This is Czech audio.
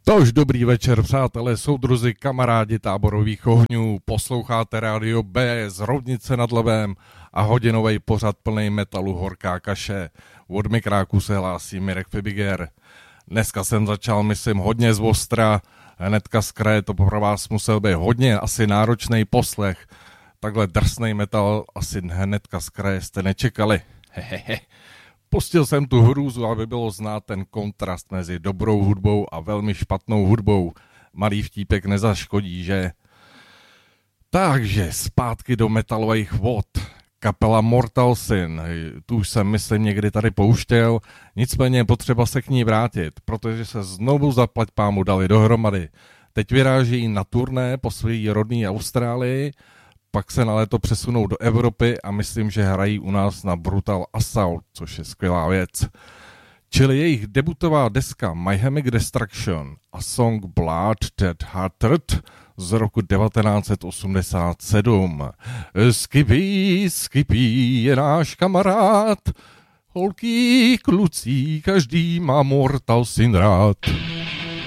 Tož dobrý večer, přátelé, soudruzi, kamarádi táborových ohňů, posloucháte Rádio B z Roudnice nad Labem a hodinový pořad plný metalu Horká kaše. Od mikráku se hlásí Mirek Fibiger. Dneska jsem začal, myslím, hodně z ostra, hnedka z kraje, to pro vás musel být hodně asi náročný poslech. Takhle drsnej metal asi hnedka z kraje jste nečekali. Hehehe. Pustil jsem tu hrůzu, aby bylo znát ten kontrast mezi dobrou hudbou a velmi špatnou hudbou. Malý vtípek nezaškodí, že? Takže zpátky do metalových vod. Kapela Mortal Sin, tu už jsem, myslím, někdy tady pouštěl, nicméně je potřeba se k ní vrátit, protože se znovu zaplať pámu dali dohromady. Teď vyráží na turné po své rodné Austrálii, pak se na léto přesunou do Evropy a myslím, že hrají u nás na Brutal Assault, což je skvělá věc. Čili jejich debutová deska Mayhemic Destruction a song Blood That Hearted z roku 1987. Skippy je náš kamarád, holky, kluci, každý má Mortal Sin rád.